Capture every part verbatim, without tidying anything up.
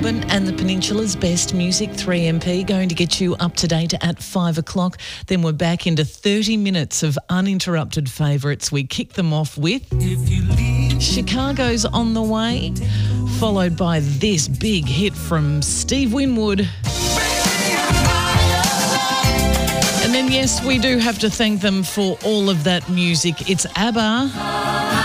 Melbourne and the Peninsula's best music, three M P, going to get you up to date at five o'clock. Then we're back into thirty minutes of uninterrupted favourites. We kick them off with Chicago's On the Way, followed by this big hit from Steve Winwood. And then, yes, we do have to thank them for all of that music. It's ABBA.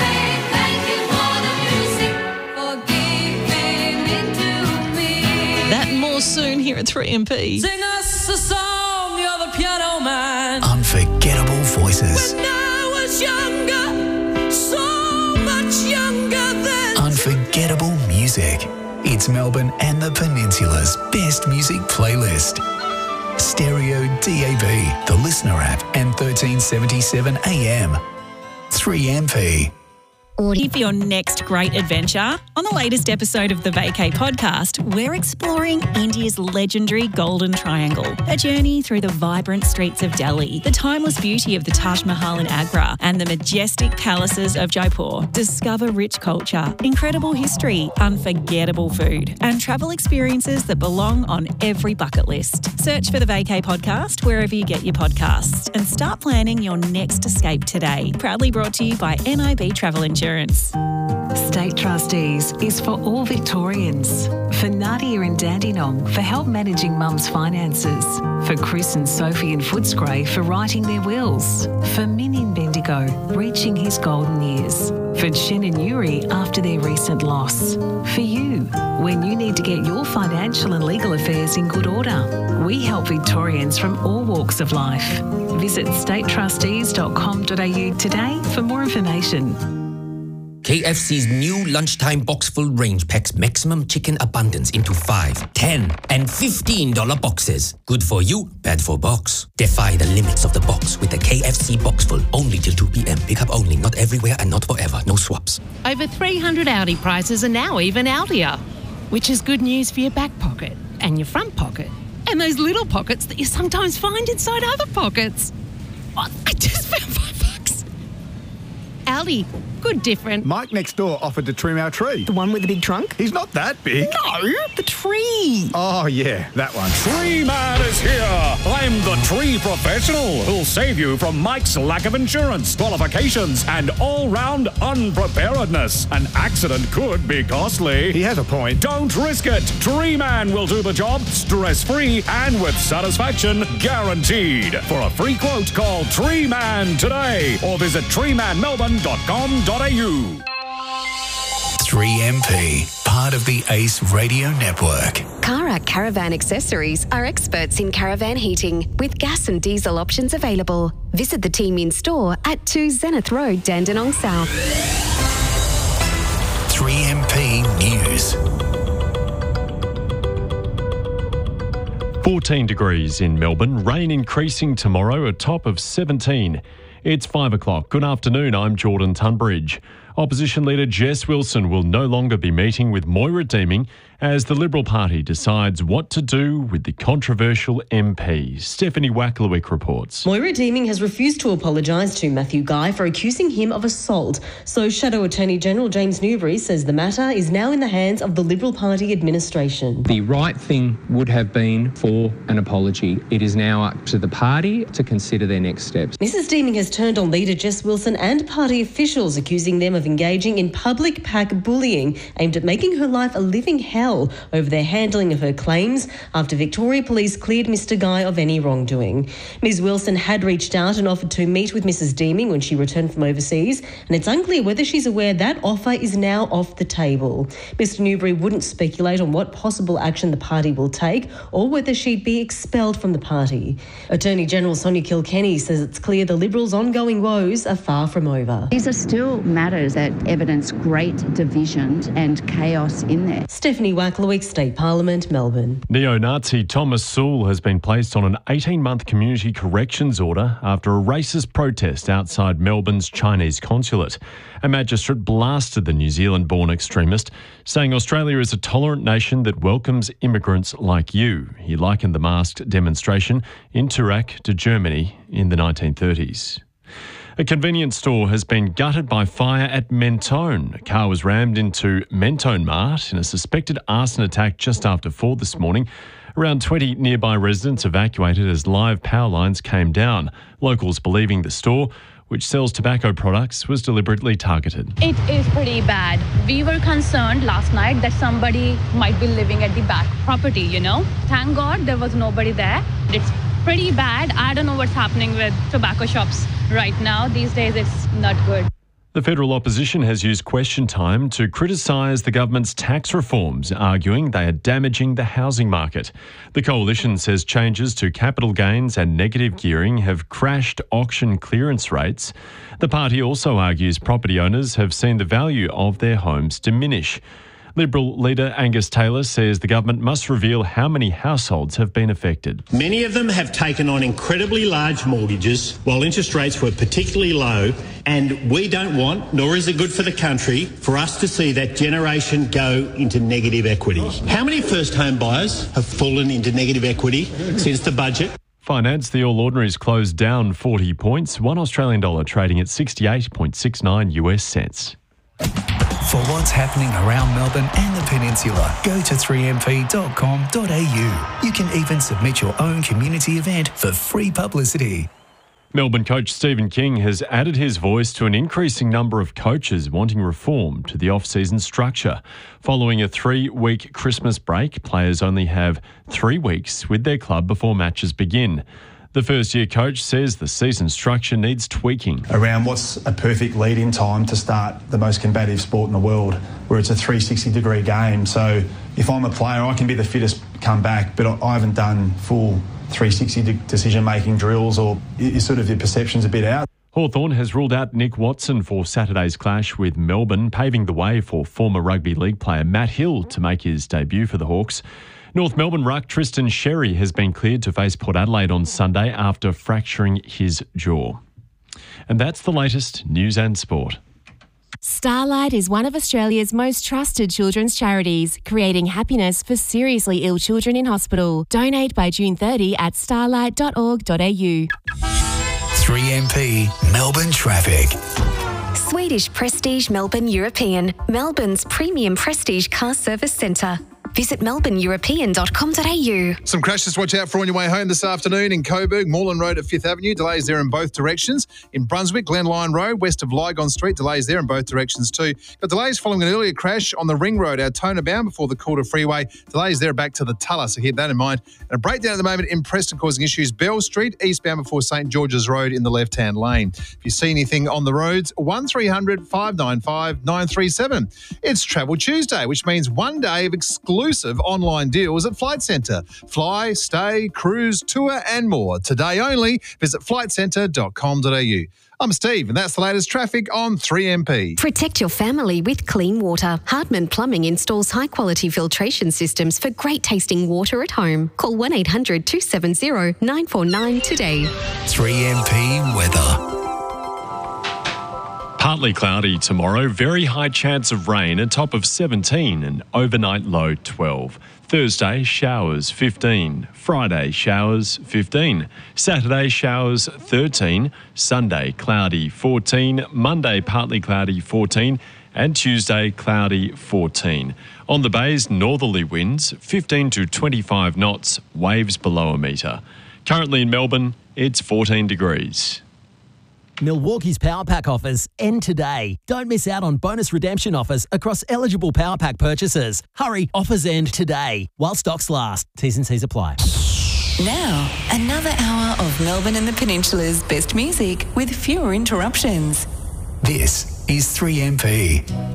Soon here at three M P. Sing us a song, you're the piano man. Unforgettable voices. When I was younger, so much younger than Unforgettable music. It's Melbourne and the Peninsula's best music playlist. Stereo D A B, the Listener app, and thirteen seventy-seven A M. three M P. For your next great adventure. On the latest episode of the Vacay podcast, we're exploring India's legendary Golden Triangle, a journey through the vibrant streets of Delhi, the timeless beauty of the Taj Mahal in Agra, and the majestic palaces of Jaipur. Discover rich culture, incredible history, unforgettable food, and travel experiences that belong on every bucket list. Search for the Vacay podcast wherever you get your podcasts and start planning your next escape today. Proudly brought to you by N I B Travel Insurance. State Trustees is for all Victorians. For Nadia and Dandenong for help managing mum's finances. For Chris and Sophie in Footscray for writing their wills. For Min in Bendigo reaching his golden years. For Chen and Yuri after their recent loss. For you, when you need to get your financial and legal affairs in good order. We help Victorians from all walks of life. Visit state trustees dot com dot a u today for more information. K F C's new lunchtime box full range packs maximum chicken abundance into five, ten, and fifteen dollar boxes. Good for you, bad for box. Defy the limits of the box with the K F C box full. Only till two p.m. Pick up only, not everywhere and not forever. No swaps. Over three hundred Audi prices are now even Audier, which is good news for your back pocket and your front pocket and those little pockets that you sometimes find inside other pockets. Oh, I just found five bucks. Audi. Good different. Mike next door offered to trim our tree. The one with the big trunk? He's not that big. No, the tree. Oh, yeah, that one. Tree Man is here. I'm the tree professional who'll save you from Mike's lack of insurance, qualifications, and all-round unpreparedness. An accident could be costly. He has a point. Don't risk it. Tree Man will do the job stress-free and with satisfaction guaranteed. For a free quote, call Tree Man today or visit tree man melbourne dot com dot a u. three M P, part of the Ace Radio Network. Karak Caravan Accessories are experts in caravan heating with gas and diesel options available. Visit the team in store at two Zenith Road, Dandenong South. three M P News. fourteen degrees in Melbourne, rain increasing tomorrow, a top of seventeen. It's five o'clock. Good afternoon, I'm Jordan Tunbridge. Opposition leader Jess Wilson will no longer be meeting with Moira Deeming as the Liberal Party decides what to do with the controversial M P. Stephanie Wacklewick reports. Moira Deeming has refused to apologise to Matthew Guy for accusing him of assault. So Shadow Attorney General James Newbury says the matter is now in the hands of the Liberal Party administration. The right thing would have been for an apology. It is now up to the party to consider their next steps. Missus Deeming has turned on leader Jess Wilson and party officials, accusing them of engaging in public pack bullying aimed at making her life a living hell over their handling of her claims after Victoria Police cleared Mister Guy of any wrongdoing. Miz Wilson had reached out and offered to meet with Missus Deeming when she returned from overseas, and it's unclear whether she's aware that offer is now off the table. Mister Newbury wouldn't speculate on what possible action the party will take or whether she'd be expelled from the party. Attorney General Sonia Kilkenny says it's clear the Liberals' ongoing woes are far from over. These are still matters that evidence great division and chaos in there. Stephanie Wacklewick, State Parliament, Melbourne. Neo-Nazi Thomas Sewell has been placed on an eighteen-month community corrections order after a racist protest outside Melbourne's Chinese consulate. A magistrate blasted the New Zealand-born extremist, saying Australia is a tolerant nation that welcomes immigrants like you. He likened the masked demonstration in Turak to Germany in the nineteen thirties. A convenience store has been gutted by fire at Mentone. A car was rammed into Mentone Mart in a suspected arson attack just after four this morning. Around twenty nearby residents evacuated as live power lines came down. Locals believing the store, which sells tobacco products, was deliberately targeted. It is pretty bad. We were concerned last night that somebody might be living at the back property, you know. Thank God there was nobody there. It's pretty bad. I don't know what's happening with tobacco shops right now. These days it's not good. The federal opposition has used question time to criticise the government's tax reforms, arguing they are damaging the housing market. The coalition says changes to capital gains and negative gearing have crashed auction clearance rates. The party also argues property owners have seen the value of their homes diminish. Liberal leader Angus Taylor says the government must reveal how many households have been affected. Many of them have taken on incredibly large mortgages while interest rates were particularly low, and we don't want, nor is it good for the country, for us to see that generation go into negative equity. How many first home buyers have fallen into negative equity since the budget? Finance, the All Ordinaries closed down forty points, one Australian dollar trading at sixty-eight point six nine US cents. For what's happening around Melbourne and the Peninsula, go to three m p dot com dot a u. You can even submit your own community event for free publicity. Melbourne coach Stephen King has added his voice to an increasing number of coaches wanting reform to the off-season structure. Following a three-week Christmas break, players only have three weeks with their club before matches begin. The first-year coach says the season structure needs tweaking. Around what's a perfect lead-in time to start the most combative sport in the world, where it's a three hundred sixty degree game. So if I'm a player, I can be the fittest come back, but I haven't done full three hundred sixty de- decision-making drills, or is sort of your perception's a bit out. Hawthorn has ruled out Nick Watson for Saturday's clash with Melbourne, paving the way for former rugby league player Matt Hill to make his debut for the Hawks. North Melbourne ruck Tristan Sherry has been cleared to face Port Adelaide on Sunday after fracturing his jaw. And that's the latest news and sport. Starlight is one of Australia's most trusted children's charities, creating happiness for seriously ill children in hospital. Donate by June thirtieth at starlight dot org dot a u. three M P Melbourne Traffic. Swedish Prestige Melbourne European, Melbourne's premium prestige car service centre. Visit melbourne european dot com dot a u. Some crashes to watch out for on your way home this afternoon in Coburg, Moreland Road at Fifth Avenue. Delays there in both directions. In Brunswick, Glen Lyon Road, west of Lygon Street. Delays there in both directions too. Got delays following an earlier crash on the Ring Road, Altona bound before the Calder Freeway. Delays there back to the Tulla, so keep that in mind. And a breakdown at the moment in Preston causing issues. Bell Street, eastbound before St George's Road in the left-hand lane. If you see anything on the roads, one three hundred, five nine five, nine three seven. It's Travel Tuesday, which means one day of exclusive Exclusive online deals at Flight Centre. Fly, stay, cruise, tour and more. Today only. Visit flight centre dot com dot a u. I'm Steve and that's the latest traffic on three M P. Protect your family with clean water. Hardman Plumbing installs high-quality filtration systems for great tasting water at home. Call one eight hundred, two seven zero, nine four nine today. three M P weather. Partly cloudy tomorrow, very high chance of rain, a top of seventeen and overnight low twelve. Thursday, showers fifteen. Friday, showers fifteen. Saturday, showers thirteen. Sunday, cloudy fourteen. Monday, partly cloudy fourteen. And Tuesday, cloudy fourteen. On the bays, northerly winds fifteen to twenty-five knots, waves below a metre. Currently in Melbourne, it's fourteen degrees. Milwaukee's Power Pack offers end today. Don't miss out on bonus redemption offers across eligible Power Pack purchases. Hurry, offers end today while stocks last. T's and C's apply. Now, another hour of Melbourne and the Peninsula's best music with fewer interruptions. This is three M P.